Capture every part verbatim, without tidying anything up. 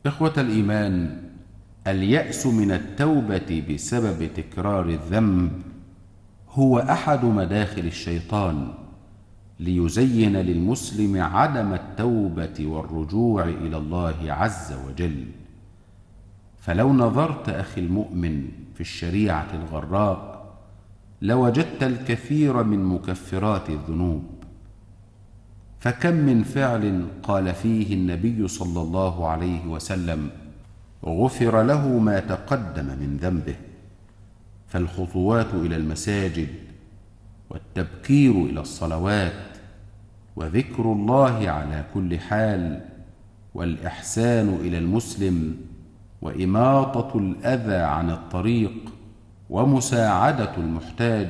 إخوة الإيمان، اليأس من التوبة بسبب تكرار الذنب هو أحد مداخل الشيطان ليزين للمسلم عدم التوبة والرجوع إلى الله عز وجل. فلو نظرت أخي المؤمن في الشريعة الغراء لوجدت الكثير من مكفرات الذنوب. فكم من فعل قال فيه النبي صلى الله عليه وسلم غفر له ما تقدم من ذنبه. فالخطوات إلى المساجد والتبكير إلى الصلوات وذكر الله على كل حال والإحسان إلى المسلم وإماطة الأذى عن الطريق ومساعدة المحتاج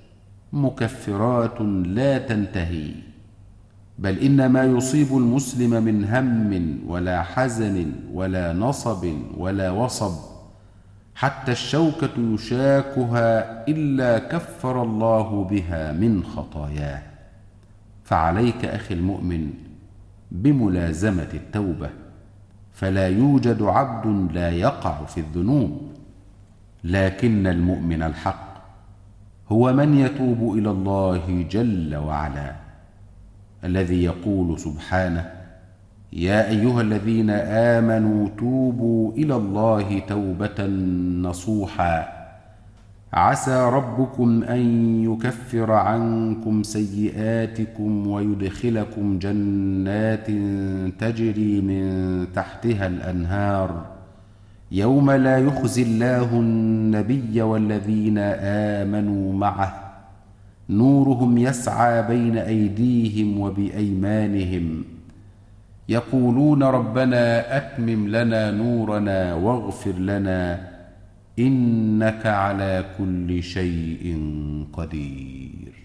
مكفرات لا تنتهي، بل إن ما يصيب المسلم من هم ولا حزن ولا نصب ولا وصب حتى الشوكة يشاكها إلا كفر الله بها من خطاياه. فعليك أخي المؤمن بملازمة التوبة، فلا يوجد عبد لا يقع في الذنوب، لكن المؤمن الحق هو من يتوب إلى الله جل وعلا، الذي يقول سبحانه: يا أيها الذين آمنوا توبوا إلى الله توبة نصوحا عسى ربكم أن يكفر عنكم سيئاتكم ويدخلكم جنات تجري من تحتها الأنهار يوم لا يخزي الله النبي والذين آمنوا معه نورهم يسعى بين أيديهم وبأيمانهم يقولون ربنا أتمم لنا نورنا واغفر لنا إنك على كل شيء قدير.